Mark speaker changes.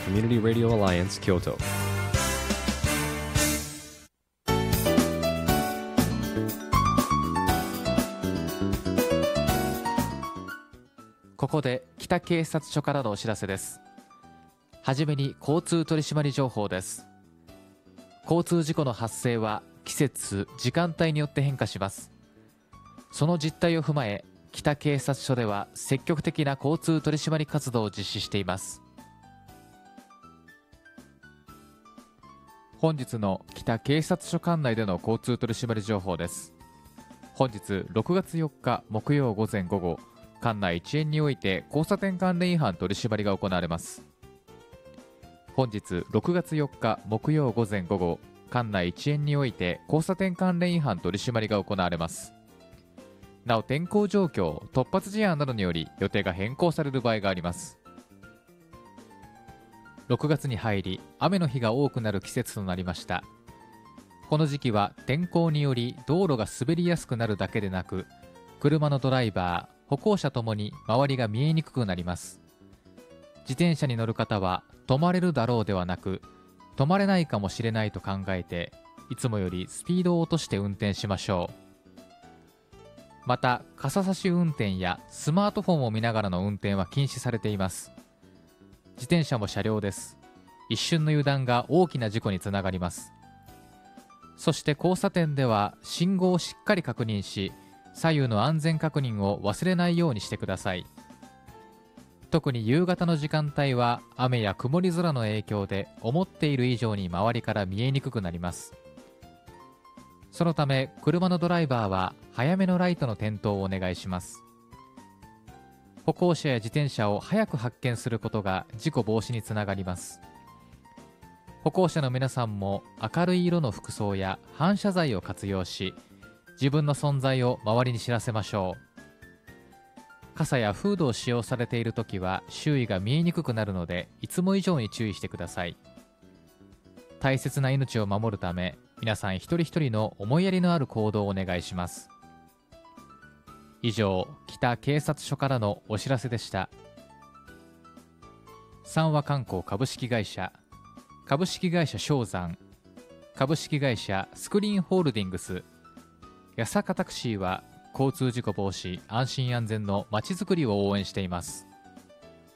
Speaker 1: Community Radio Alliance Kyoto.
Speaker 2: ここで北警察署からのお知らせです。はじめに交通取締り情報です。交通事故の発生は季節・時間帯によって変化します。その実態を踏まえ、北警察署では積極的な交通取締り活動を実施しています。本日の北警察署管内での交通取締り情報です。本日6月4日木曜午前午後、管内一円において交差点関連違反取締りが行われます。本日6月4日木曜午前午後、管内一円において交差点関連違反取締りが行われます。なお、天候状況、突発事案などにより予定が変更される場合があります。6月に入り、雨の日が多くなる季節となりました。この時期は天候により道路が滑りやすくなるだけでなく、車のドライバー、歩行者ともに周りが見えにくくなります。自転車に乗る方は止まれるだろうではなく、止まれないかもしれないと考えて、いつもよりスピードを落として運転しましょう。また、傘差し運転やスマートフォンを見ながらの運転は禁止されています。自転車も車両です。一瞬の油断が大きな事故につながります。そして交差点では信号をしっかり確認し、左右の安全確認を忘れないようにしてください。特に夕方の時間帯は雨や曇り空の影響で思っている以上に周りから見えにくくなります。そのため車のドライバーは早めのライトの点灯をお願いします。歩行者や自転車を早く発見することが事故防止につながります。歩行者の皆さんも明るい色の服装や反射材を活用し、自分の存在を周りに知らせましょう。傘やフードを使用されているときは周囲が見えにくくなるので、いつも以上に注意してください。大切な命を守るため、皆さん一人一人の思いやりのある行動をお願いします。以上、北警察署からのお知らせでした。三和観光株式会社、株式会社正山、株式会社スクリーンホールディングス、八坂タクシーは交通事故防止・安心安全のまちづくりを応援しています。